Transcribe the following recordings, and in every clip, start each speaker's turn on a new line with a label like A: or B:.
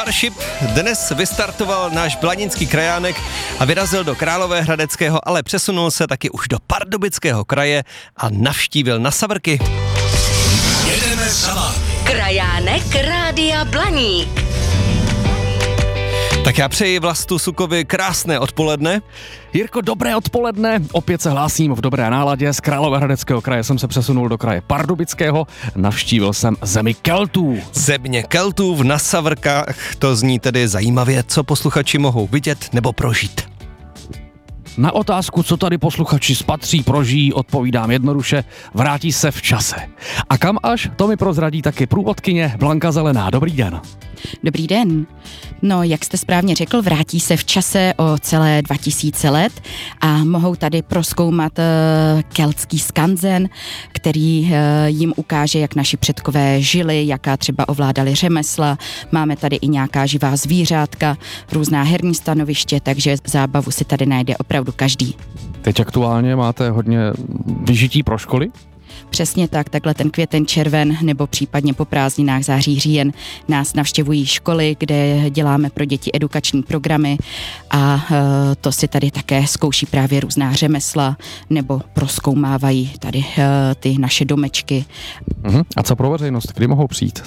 A: Starship dnes vystartoval náš blaninský krajánek a vyrazil do Královéhradeckého, ale přesunul se taky už do Pardubického kraje a navštívil Nasavrky.
B: Jedeme za vámi.
C: Krajánek Rádia Blaník.
A: Tak já přeji Vlastu Sukovi krásné odpoledne.
D: Jirko, dobré odpoledne. Opět se hlásím v dobré náladě. Z Královéhradeckého kraje jsem se přesunul do kraje Pardubického. Navštívil jsem zemi Keltů.
A: Země Keltů v Nasavrkách, to zní tedy zajímavě, co posluchači mohou vidět nebo prožít.
D: Na otázku, co tady posluchači spatří, prožijí, odpovídám jednoduše, vrátí se v čase. A kam až, to mi prozradí taky průvodkyně Blanka Zelená. Dobrý den.
E: Dobrý den. No, jak jste správně řekl, vrátí se v čase o celé 2000 let a mohou tady prozkoumat keltský skanzen, který jim ukáže, jak naši předkové žili, jaká třeba ovládali řemesla. Máme tady i nějaká živá zvířátka, různá herní stanoviště, takže zábavu si tady najde opravdu každý.
D: Teď aktuálně máte hodně vyžití pro školy?
E: Přesně tak, takhle ten květen, červen nebo případně po prázdninách září, říjen nás navštěvují školy, kde děláme pro děti edukační programy a to si tady také zkouší právě různá řemesla nebo prozkoumávají tady ty naše domečky.
D: A co pro veřejnost, kdy mohou přijít?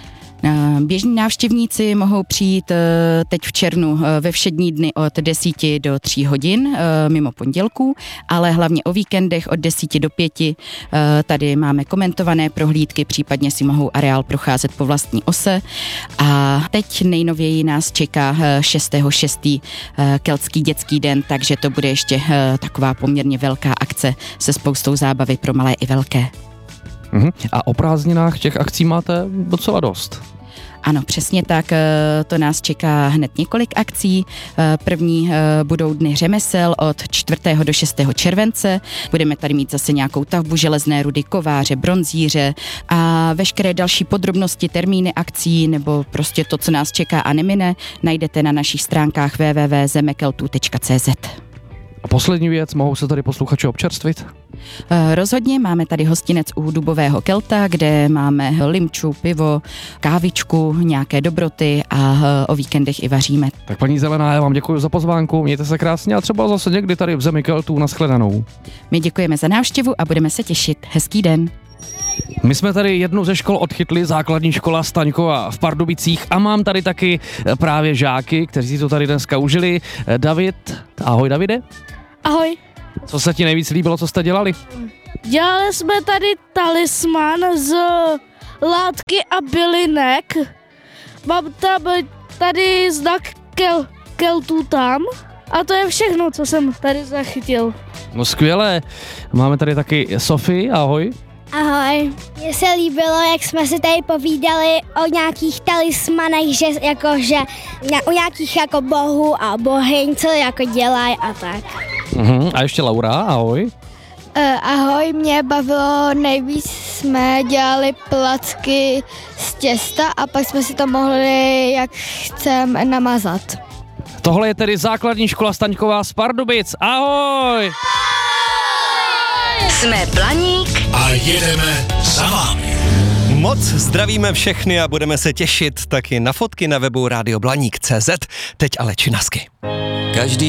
E: Běžní návštěvníci mohou přijít teď v červnu ve všední dny od 10 do 3 hodin mimo pondělků, ale hlavně o víkendech od 10 do 5. Tady máme komentované prohlídky, případně si mohou areál procházet po vlastní ose. A teď nejnověji nás čeká 6.6. Keltský dětský den, takže to bude ještě taková poměrně velká akce se spoustou zábavy pro malé i velké.
D: A o prázdninách těch akcí máte docela dost.
E: Ano, přesně tak, to nás čeká hned několik akcí. První budou dny řemesel od 4. do 6. července. Budeme tady mít zase nějakou tavbu železné rudy, kováře, bronzíře a veškeré další podrobnosti, termíny akcí nebo prostě to, co nás čeká a nemine, najdete na našich stránkách www.zemekeltu.cz.
D: A poslední věc, mohou se tady posluchači občerstvit?
E: Rozhodně, máme tady hostinec u Dubového Kelta, kde máme limču, pivo, kávičku, nějaké dobroty a o víkendech i vaříme.
D: Tak paní Zelená, já vám děkuji za pozvánku, mějte se krásně a třeba zase někdy tady v zemi Keltů nashledanou.
E: My děkujeme za návštěvu a budeme se těšit. Hezký den.
D: My jsme tady jednu ze škol odchytli, základní škola Staňkova v Pardubicích a mám tady taky právě žáky, kteří si to tady dneska užili. David, ahoj Davide.
F: Ahoj.
D: Co se ti nejvíc líbilo, co jste dělali?
F: Dělali jsme tady talisman z látky a bylinek. Mám tam tady znak Keltů tam a to je všechno, co jsem tady zachytil.
D: No skvělé. Máme tady taky Sofii, ahoj.
G: Ahoj. Mně se líbilo, jak jsme si tady povídali o nějakých talismanech, že jakože u nějakých jako bohů a bohyň, co jako dělají a tak.
D: A ještě Laura, ahoj.
G: Ahoj, mě bavilo nejvíc, jsme dělali placky z těsta a pak jsme si to mohli, jak chceme, namazat.
D: Tohle je tedy základní škola Staňková z Pardubic, ahoj!
C: Jsme Blaník
B: A jedeme za vámi.
A: Moc zdravíme všechny a budeme se těšit taky na fotky na webu radioblaník.cz. Teď ale činasky.
H: Každý